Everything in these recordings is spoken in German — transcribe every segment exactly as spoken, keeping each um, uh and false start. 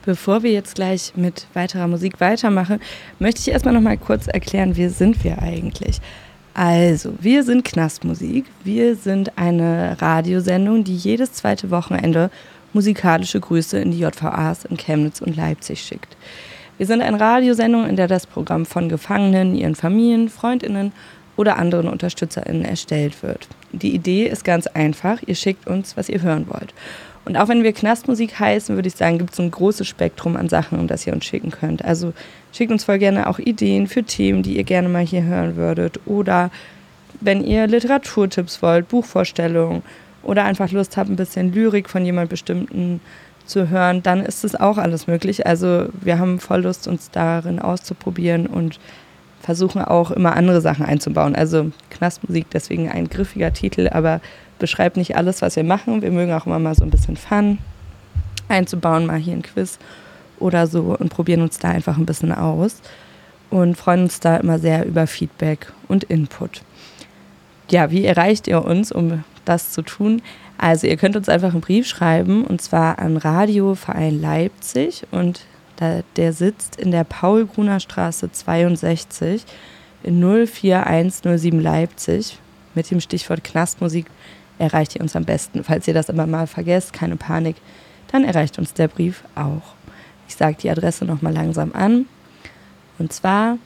Bevor wir jetzt gleich mit weiterer Musik weitermachen, möchte ich erstmal noch mal kurz erklären, wer sind wir eigentlich? Also, wir sind Knastmusik. Wir sind eine Radiosendung, die jedes zweite Wochenende musikalische Grüße in die J V As in Chemnitz und Leipzig schickt. Wir sind eine Radiosendung, in der das Programm von Gefangenen, ihren Familien, FreundInnen oder anderen UnterstützerInnen erstellt wird. Die Idee ist ganz einfach, ihr schickt uns, was ihr hören wollt. Und auch wenn wir Knastmusik heißen, würde ich sagen, gibt es ein großes Spektrum an Sachen, das ihr uns schicken könnt. Also schickt uns voll gerne auch Ideen für Themen, die ihr gerne mal hier hören würdet. Oder wenn ihr Literaturtipps wollt, Buchvorstellungen oder einfach Lust habt, ein bisschen Lyrik von jemand Bestimmten zu hören, dann ist es auch alles möglich. Also wir haben voll Lust, uns darin auszuprobieren und versuchen auch immer andere Sachen einzubauen. Also Knastmusik, deswegen ein griffiger Titel, aber beschreibt nicht alles, was wir machen. Wir mögen auch immer mal so ein bisschen Fun einzubauen, mal hier ein Quiz oder so und probieren uns da einfach ein bisschen aus und freuen uns da immer sehr über Feedback und Input. Ja, wie erreicht ihr uns, um das zu tun? Also ihr könnt uns einfach einen Brief schreiben und zwar an Radioverein Leipzig und da, der sitzt in der Paul-Gruner-Straße zweiundsechzig in null vier eins null sieben Leipzig. Mit dem Stichwort Knastmusik erreicht ihr uns am besten. Falls ihr das immer mal vergesst, keine Panik, dann erreicht uns der Brief auch. Ich sage die Adresse nochmal langsam an. Und zwar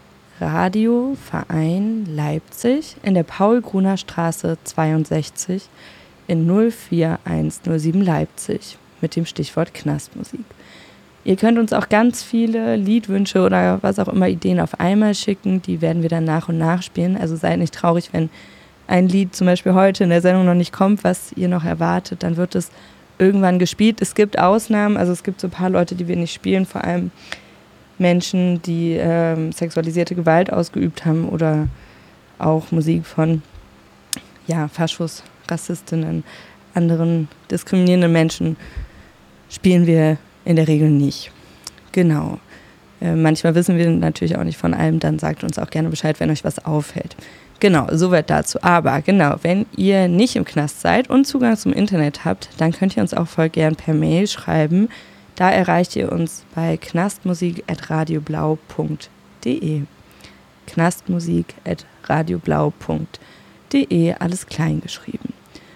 Radioverein Leipzig in der Paul-Gruner-Straße zweiundsechzig in null vier eins null sieben Leipzig mit dem Stichwort Knastmusik. Ihr könnt uns auch ganz viele Liedwünsche oder was auch immer Ideen auf einmal schicken. Die werden wir dann nach und nach spielen. Also seid nicht traurig, wenn ein Lied zum Beispiel heute in der Sendung noch nicht kommt, was ihr noch erwartet. Dann wird es irgendwann gespielt. Es gibt Ausnahmen. Also es gibt so ein paar Leute, die wir nicht spielen. Vor allem Menschen, die ähm, sexualisierte Gewalt ausgeübt haben oder auch Musik von ja, Faschos, Rassistinnen, anderen diskriminierenden Menschen spielen wir in der Regel nicht. Genau. Äh, manchmal wissen wir natürlich auch nicht von allem, dann sagt uns auch gerne Bescheid, wenn euch was auffällt. Genau, soweit dazu. Aber genau, wenn ihr nicht im Knast seid und Zugang zum Internet habt, dann könnt ihr uns auch voll gern per Mail schreiben. Da erreicht ihr uns bei knastmusik at radioblau punkt de. knastmusik at radioblau punkt de, alles klein geschrieben.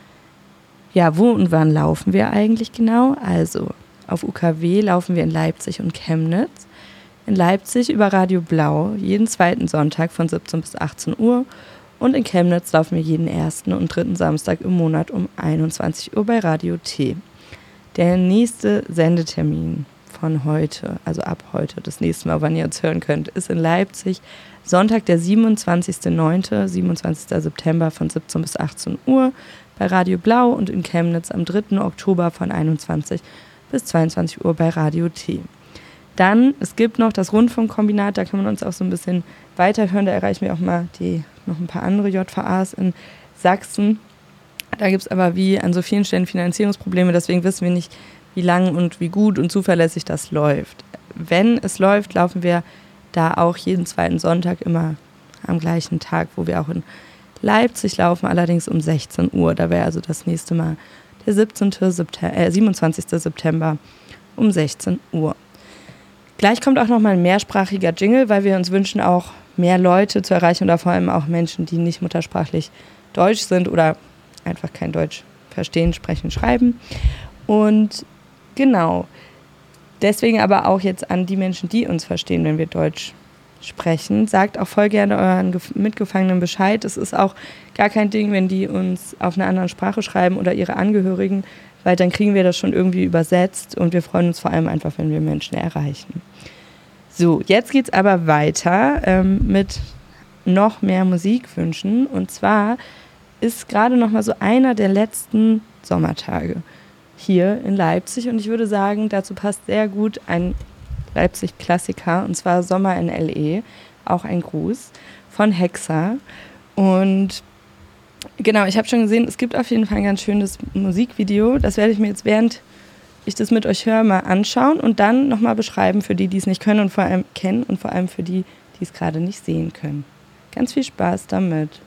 Ja, wo und wann laufen wir eigentlich genau? Also auf U K W laufen wir in Leipzig und Chemnitz. In Leipzig über Radio Blau jeden zweiten Sonntag von siebzehn bis achtzehn Uhr und in Chemnitz laufen wir jeden ersten und dritten Samstag im Monat um einundzwanzig Uhr bei Radio T. Der nächste Sendetermin von heute, also ab heute, das nächste Mal, wann ihr uns hören könnt, ist in Leipzig Sonntag, der siebenundzwanzigsten neunten, siebenundzwanzigsten September von siebzehn bis achtzehn Uhr bei Radio Blau und in Chemnitz am dritten Oktober von einundzwanzig bis zweiundzwanzig Uhr bei Radio T. Dann, es gibt noch das Rundfunkkombinat, da kann man uns auch so ein bisschen weiterhören, da erreichen wir auch mal die, noch ein paar andere J V As in Sachsen. Da gibt es aber wie an so vielen Stellen Finanzierungsprobleme, deswegen wissen wir nicht, wie lang und wie gut und zuverlässig das läuft. Wenn es läuft, laufen wir da auch jeden zweiten Sonntag immer am gleichen Tag, wo wir auch in Leipzig laufen, allerdings um sechzehn Uhr. Da wäre also das nächste Mal der siebzehnten September, äh, siebenundzwanzigsten September um sechzehn Uhr. Gleich kommt auch nochmal ein mehrsprachiger Jingle, weil wir uns wünschen, auch mehr Leute zu erreichen oder vor allem auch Menschen, die nicht muttersprachlich Deutsch sind oder einfach kein Deutsch verstehen, sprechen, schreiben. Und genau, deswegen aber auch jetzt an die Menschen, die uns verstehen, wenn wir Deutsch sprechen, sagt auch voll gerne euren Mitgefangenen Bescheid. Es ist auch gar kein Ding, wenn die uns auf einer anderen Sprache schreiben oder ihre Angehörigen, weil dann kriegen wir das schon irgendwie übersetzt und wir freuen uns vor allem einfach, wenn wir Menschen erreichen. So, jetzt geht's aber weiter ähm, mit noch mehr Musikwünschen und zwar ist gerade noch mal so einer der letzten Sommertage hier in Leipzig und ich würde sagen, dazu passt sehr gut ein Leipzig-Klassiker, und zwar Sommer in L E, auch ein Gruß von Hexa. Und genau, ich habe schon gesehen, es gibt auf jeden Fall ein ganz schönes Musikvideo. Das werde ich mir jetzt, während ich das mit euch höre, mal anschauen und dann nochmal beschreiben für die, die es nicht können und vor allem kennen und vor allem für die, die es gerade nicht sehen können. Ganz viel Spaß damit.